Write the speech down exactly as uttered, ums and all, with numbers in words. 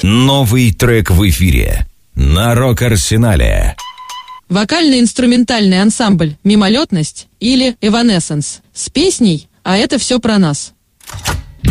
Новый трек в эфире на Рок-Арсенале. Вокально-инструментальный ансамбль «Мимолетность» или «Эванесенс» с песней «А это все про нас».